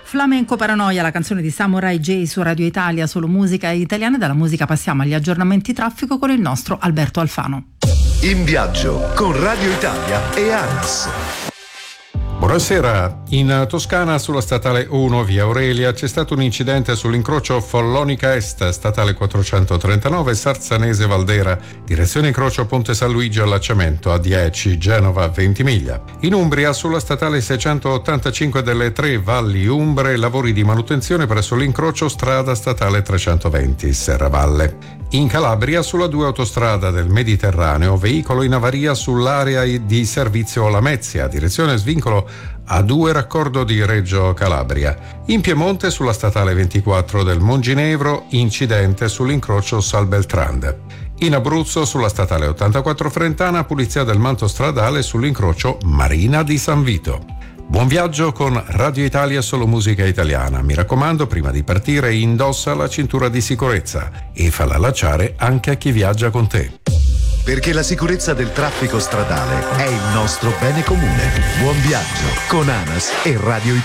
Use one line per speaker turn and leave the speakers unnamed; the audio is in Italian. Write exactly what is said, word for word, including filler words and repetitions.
Flamenco Paranoia, la canzone di Samurai J su Radio Italia, solo musica italiana. Dalla musica passiamo agli aggiornamenti traffico con il nostro Alberto Alfano.
In viaggio con Radio Italia e ANAS.
Buonasera. In Toscana sulla statale uno via Aurelia c'è stato un incidente sull'incrocio Follonica Est, statale quattrocentotrentanove Sarzanese Valdera, direzione incrocio Ponte San Luigi allacciamento A dieci Genova Ventimiglia. In Umbria sulla statale seicentottantacinque delle Tre Valli Umbre lavori di manutenzione presso l'incrocio strada statale trecentoventi Serravalle. In Calabria sulla due autostrada del Mediterraneo veicolo in avaria sull'area di servizio Lamezia, direzione svincolo A due raccordo di Reggio Calabria. In Piemonte sulla statale ventiquattro del Monginevro incidente sull'incrocio Salbeltrand. In Abruzzo sulla statale ottantaquattro Frentana pulizia del manto stradale sull'incrocio Marina di San Vito. Buon viaggio con Radio Italia, solo musica italiana. Mi raccomando, prima di partire indossa la cintura di sicurezza e falla allacciare anche a chi viaggia con te.
Perché la sicurezza del traffico stradale è il nostro bene comune. Buon viaggio con ANAS e Radio Italia.